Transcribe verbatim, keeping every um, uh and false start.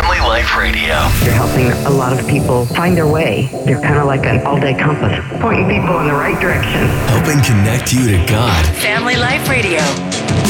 Family Life Radio. You're helping a lot of people find their way. They're kind of like an all-day compass, pointing people in the right direction. Helping connect you to God. Family Life Radio.